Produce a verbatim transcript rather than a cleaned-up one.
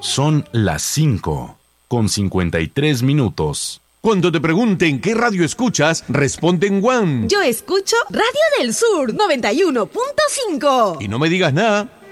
Son las cinco, con cincuenta y tres minutos. Cuando te pregunten qué radio escuchas, responde en One. Yo escucho Radio del Sur noventa y uno punto cinco. Y no me digas nada.